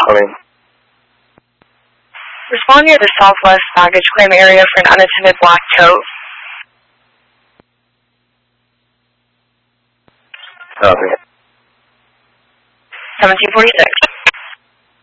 coming. Respond near the southwest baggage claim area for an unattended black tote. Copy. 1746.